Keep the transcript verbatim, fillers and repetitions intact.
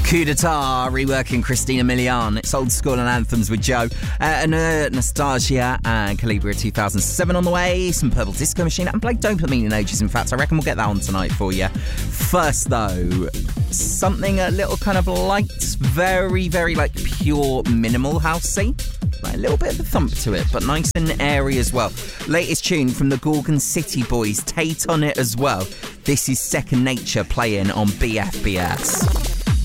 Coup d'etat, reworking Christina Milian. It's old school and anthems with Joe. Uh, and uh, Nastasia and Calibra two thousand seven on the way. Some Purple Disco Machine. I haven't played Dopamine in ages, in fact. I reckon we'll get that on tonight for you. First, though, something a little kind of light, very, very like pure minimal housey. Like a little bit of a thump to it, but nice and airy as well. Latest tune from the Gorgon City Boys. Tate on it as well. This is Second Nature playing on B F B S.